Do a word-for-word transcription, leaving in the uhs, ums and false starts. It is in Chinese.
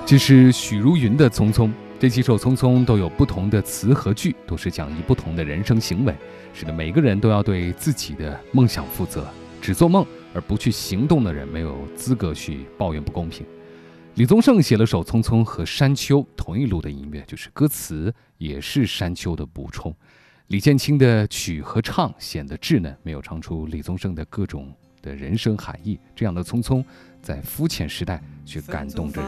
这是许茹芸的《匆匆》。这几首《匆匆》都有不同的词和句，都是讲一不同的人生行为，使得每个人都要对自己的梦想负责。只做梦而不去行动的人，没有资格去抱怨不公平。李宗盛写了首《匆匆》和山丘同一路的音乐，就是歌词也是山丘的补充。李建清的曲和唱显得稚嫩，没有唱出李宗盛的各种的人生含义。这样的匆匆，在肤浅时代却感动着